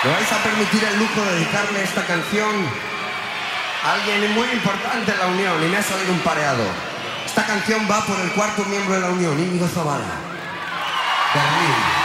Me vais a permitir el lujo de dedicarle esta canción a alguien muy importante en la Unión y me ha salido un pareado. Esta canción va por el cuarto miembro de la Unión, Íñigo Zabala. Berlín.